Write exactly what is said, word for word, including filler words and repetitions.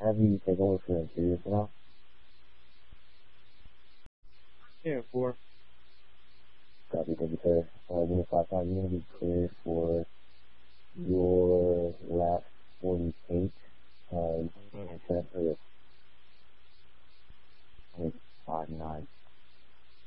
have you take over for Interior for now? Yeah, four. Copy, thank you, sir. Uh, Unit five five, you're going to be clear for your last forty-eight, uh, and transfer